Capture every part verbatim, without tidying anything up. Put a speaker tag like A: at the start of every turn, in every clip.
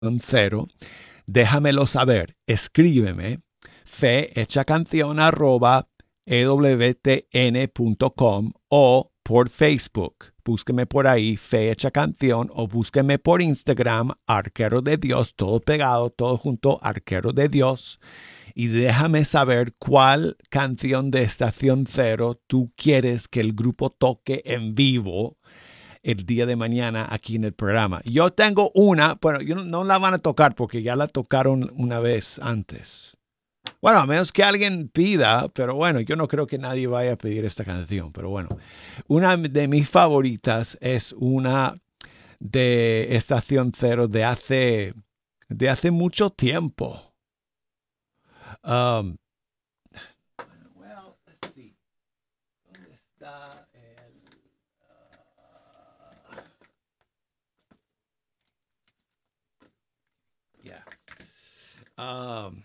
A: cero, déjamelo saber. Escríbeme fehechacanción arroba ewtn punto com o por Facebook. Búsqueme por ahí, Fe Hecha Canción, o búsqueme por Instagram, Arquero de Dios, todo pegado, todo junto, Arquero de Dios. Y déjame saber cuál canción de Estación Cero tú quieres que el grupo toque en vivo el día de mañana aquí en el programa. Yo tengo una, bueno, yo no, no la van a tocar porque ya la tocaron una vez antes. Bueno, a menos que alguien pida, pero bueno, yo no creo que nadie vaya a pedir esta canción. Pero bueno, una de mis favoritas es una de Estación Cero de hace, de hace mucho tiempo. Um, well, let's see. ¿Dónde está el...? Uh, yeah. Um,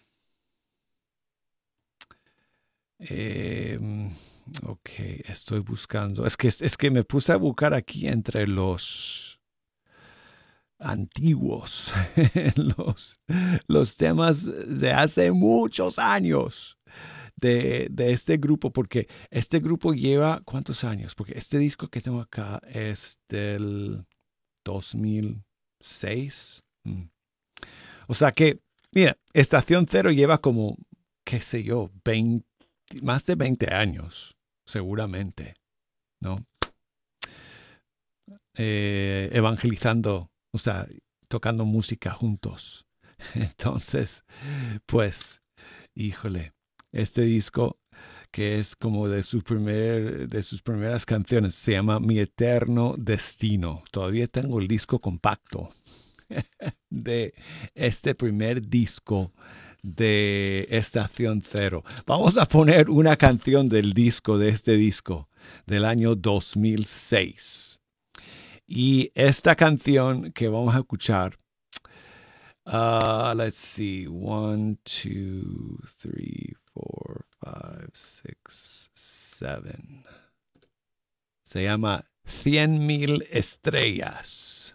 A: eh, ok, estoy buscando. Es que, es que me puse a buscar aquí entre los antiguos, los, los temas de hace muchos años de, de este grupo, porque este grupo lleva ¿cuántos años? Porque este disco que tengo acá es del dos mil seis. Mm. O sea que, mira, Estación Cero lleva como, qué sé yo, veinte, más de veinte años, seguramente, ¿no? Eh, evangelizando, o sea, tocando música juntos. Entonces, pues, híjole, este disco que es como de su primer, de sus primeras canciones, se llama Mi Eterno Destino. Todavía tengo el disco compacto de este primer disco de Estación Cero. Vamos a poner una canción del disco, de este disco, del año dos mil seis. Y esta canción que vamos a escuchar, uh, let's see, one, two, three, four, five, six, seven. Se llama Cien Mil Estrellas.